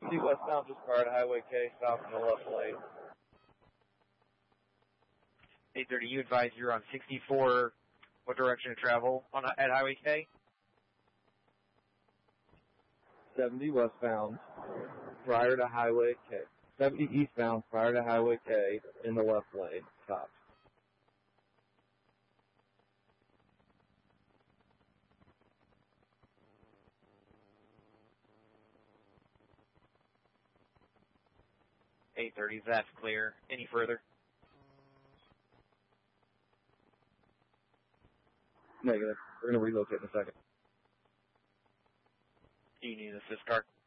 70 westbound, just prior to Highway K, stop in the left lane. 830, you advise you're on 64. What direction to travel at Highway K? 70 westbound, prior to Highway K. 70 eastbound, prior to Highway K, in the left lane. Stop. .830, that's clear. Any further? Negative. We're going to relocate in a second. Do you need an assist car?